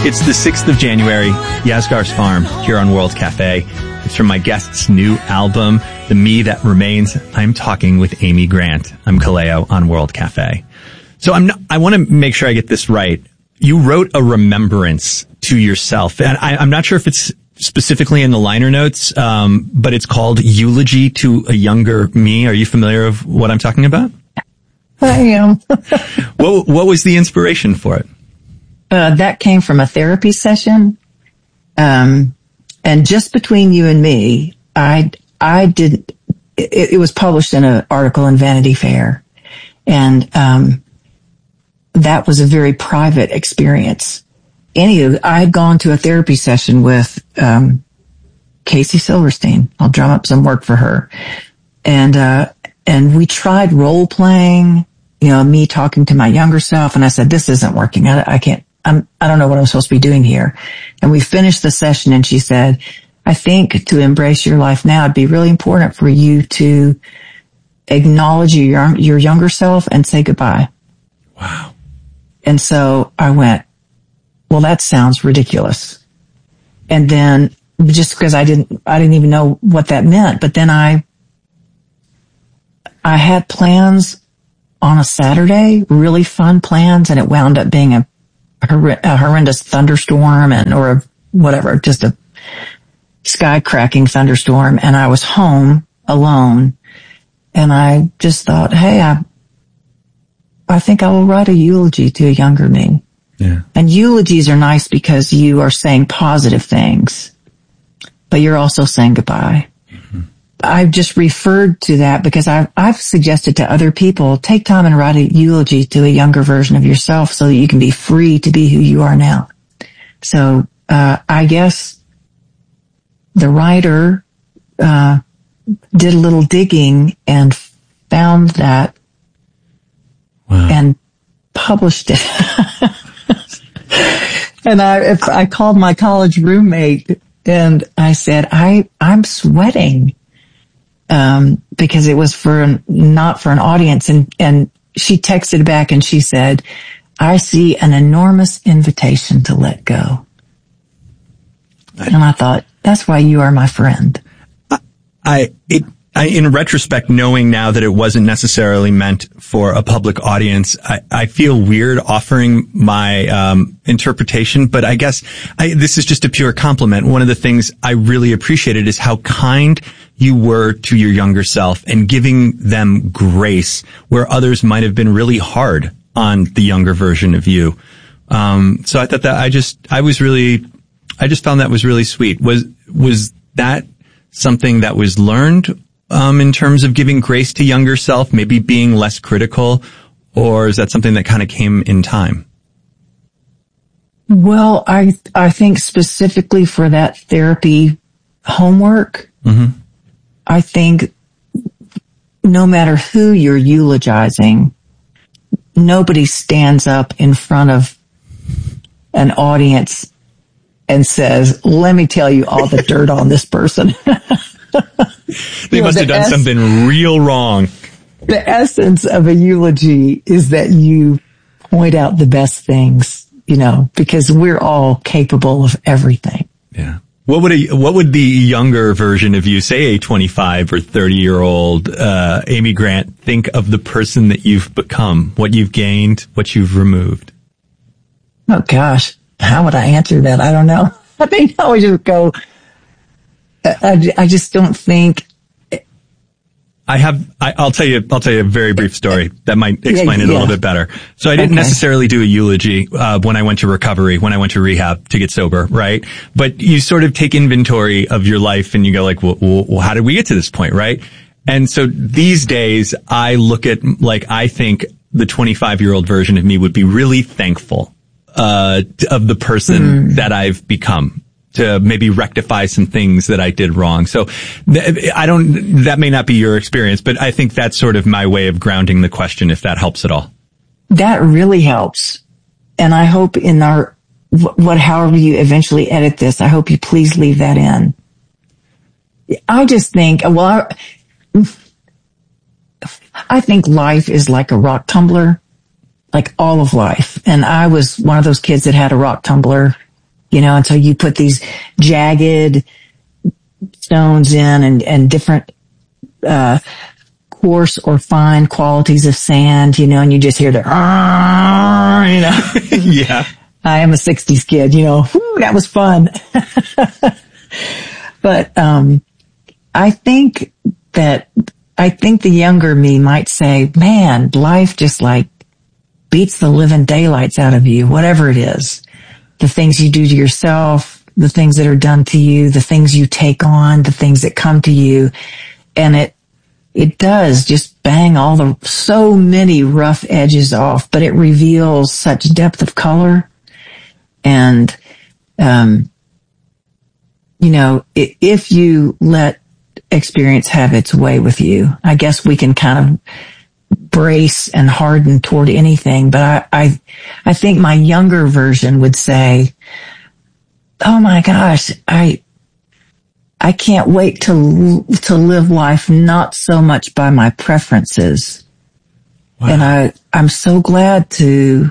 It's the 6th of January, Yasgar's Farm, here on World Cafe. It's from my guest's new album, The Me That Remains. I'm talking with Amy Grant. I'm Kaleo on World Cafe. So I want to make sure I get this right. You wrote a remembrance to yourself, and I'm not sure if it's specifically in the liner notes, but it's called Eulogy to a Younger Me. Are you familiar with what I'm talking about? I am. What was the inspiration for it? That came from a therapy session. And just between you and me, it was published in an article in Vanity Fair. And, that was a very private experience. Anywho, I had gone to a therapy session with, Casey Silverstein. I'll drum up some work for her. And we tried role playing, me talking to my younger self. And I said, this isn't working. I don't know what I'm supposed to be doing here. And we finished the session and she said, I think to embrace your life now, it'd be really important for you to acknowledge your younger self and say goodbye. Wow. And so I went, well, that sounds ridiculous. And then just because I didn't even know what that meant, but then I had plans on a Saturday, really fun plans, and it wound up being a horrendous thunderstorm or whatever, just a sky cracking thunderstorm. And I was home alone and I just thought, hey, I think I will write a eulogy to a younger me. Yeah. And eulogies are nice because you are saying positive things, but you're also saying goodbye. Mm-hmm. I've just referred to that because I've suggested to other people, take time and write a eulogy to a younger version of yourself so that you can be free to be who you are now. So, I guess the writer, did a little digging and found that. Wow. And published it. And I called my college roommate and I said, I'm sweating. Because it was not for an audience. And she texted back and she said, I see an enormous invitation to let go. And I thought, that's why you are my friend. In retrospect, knowing now that it wasn't necessarily meant for a public audience, I feel weird offering my interpretation, but I guess this is just a pure compliment. One of the things I really appreciated is how kind you were to your younger self and giving them grace where others might have been really hard on the younger version of you. So I thought that I just found that was really sweet. Was that something that was learned in terms of giving grace to younger self, maybe being less critical, or is that something that kind of came in time? Well, I think specifically for that therapy homework, mm-hmm. I think no matter who you're eulogizing, nobody stands up in front of an audience and says, let me tell you all the dirt on this person. They must have done something real wrong. The essence of a eulogy is that you point out the best things, because we're all capable of everything. Yeah. What would the younger version of you, say a 25 or 30-year-old Amy Grant, think of the person that you've become, what you've gained, what you've removed? Oh gosh, how would I answer that? I don't know. I think I would just go, I just don't think. I'll tell you a very brief story that might explain it a little bit better. So I didn't necessarily do a eulogy, when I went to recovery, when I went to rehab to get sober, right? But you sort of take inventory of your life and you go like, well, how did we get to this point, right? And so these days I look at, I think the 25-year-old version of me would be really thankful, of the person that I've become, to maybe rectify some things that I did wrong. So that may not be your experience, but I think that's sort of my way of grounding the question, if that helps at all. That really helps. And I hope in however you eventually edit this, I hope you please leave that in. I just think, I think life is like a rock tumbler, like all of life. And I was one of those kids that had a rock tumbler and so you put these jagged stones in and different, coarse or fine qualities of sand, and you just hear the, Yeah. I am a 60s kid, whew, that was fun. But, I think the younger me might say, man, life just like beats the living daylights out of you, whatever it is. The things you do to yourself, the things that are done to you, the things you take on, the things that come to you. And it does just bang so many rough edges off, but it reveals such depth of color. And, if you let experience have its way with you, I guess we can kind of brace and harden toward anything. But I think my younger version would say, oh my gosh, I can't wait to live life not so much by my preferences. Wow. And I'm so glad to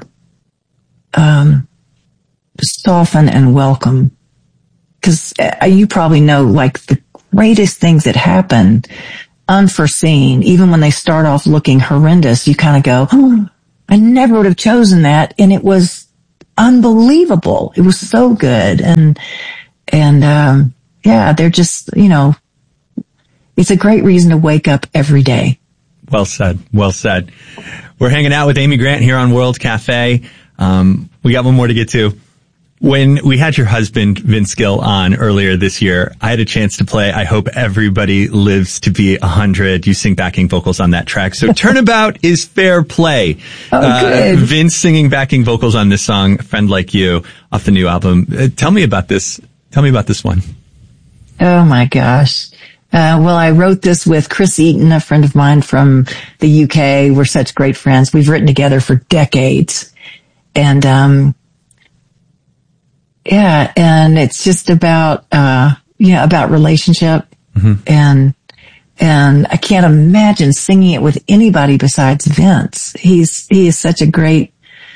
soften and welcome, because you probably know, like, the greatest things that happen unforeseen, even when they start off looking horrendous, you kind of go, oh, I never would have chosen that, and it was unbelievable. It was so good. And they're just, it's a great reason to wake up every day. Well said. Well said. We're hanging out with Amy Grant here on World Cafe. We got one more to get to. When we had your husband, Vince Gill, on earlier this year, I had a chance to play I Hope Everybody Lives to Be 100. You sing backing vocals on that track. So Turnabout is fair play. Oh, good. Vince singing backing vocals on this song, Friend Like You, off the new album. Tell me about this. Tell me about this one. Oh my gosh. Well, I wrote this with Chris Eaton, a friend of mine from the UK. We're such great friends. We've written together for decades. And, and it's just about, about relationship. Mm-hmm. And I can't imagine singing it with anybody besides Vince. He is such a great,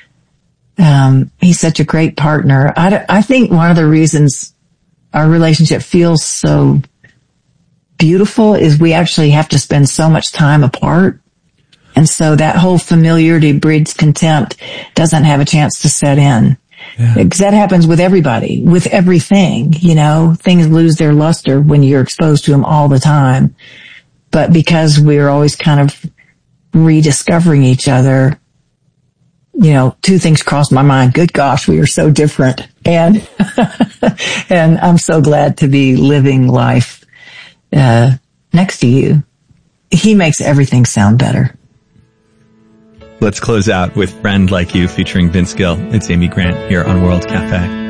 he's such a great partner. I think one of the reasons our relationship feels so beautiful is we actually have to spend so much time apart. And so that whole familiarity breeds contempt doesn't have a chance to set in. Yeah. Because that happens with everybody, with everything, things lose their luster when you're exposed to them all the time. But because we're always kind of rediscovering each other, two things crossed my mind. Good gosh, we are so different. And, and I'm so glad to be living life, next to you. He makes everything sound better. Let's close out with Friend Like You featuring Vince Gill. It's Amy Grant here on World Cafe.